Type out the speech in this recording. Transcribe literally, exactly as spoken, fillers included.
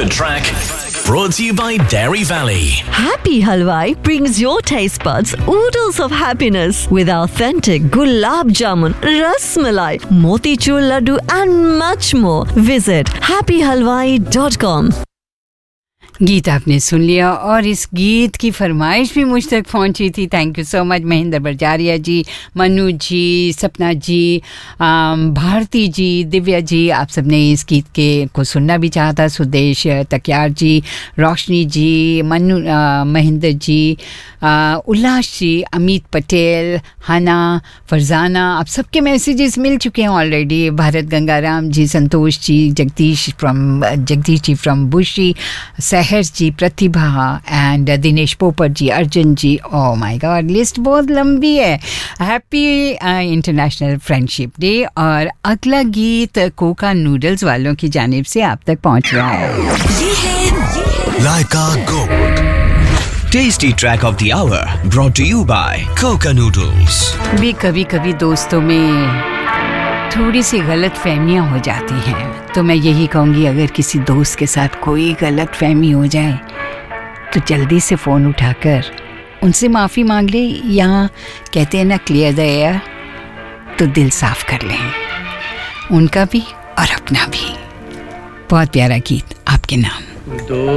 The track brought to you by Dairy Valley. Happy Halwai brings your taste buds oodles of happiness with authentic gulab jamun, ras malai, motichur laddu and much more. Visit happy halwai dot com. गीत आपने सुन लिया और इस गीत की फरमाइश भी मुझ तक पहुंची थी. Thank you so much Mahendra बरजारिया जी, मनु जी, सपना जी, भारती जी, दिव्या जी. आप सबने इस गीत के को सुनना भी चाहा था. सुदेश तकियार जी, रोशनी जी, मनु महेंद्र जी, उल्लास जी, अमित पटेल, हना, फरजाना, आप सबके मैसेजेस मिल चुके हैं already. Bharat Gangaram ji, Santosh ji, Jagdish from Jagdish ji from बुशी, सहर जी, प्रतिभा एंड दिनेश पोपट जी, अर्जुन जी. ओह माय गॉड, लिस्ट बहुत लंबी है. Happy international friendship day. और अगला गीत कोका नूडल्स वालों की जानिब से आप तक पहुंच रहा है. Laika Gold. Tasty track of the hour brought to you by Coca Noodles. भी कभी कभी दोस्तों में थोड़ी सी गलत फहमियाँ हो जाती हैं, तो मैं यही कहूँगी अगर किसी दोस्त के साथ कोई गलत फहमी हो जाए तो जल्दी से फ़ोन उठाकर उनसे माफ़ी मांग ले, या कहते हैं ना क्लियर द एयर, तो दिल साफ़ कर लें, उनका भी और अपना भी. बहुत प्यारा गीत आपके नाम.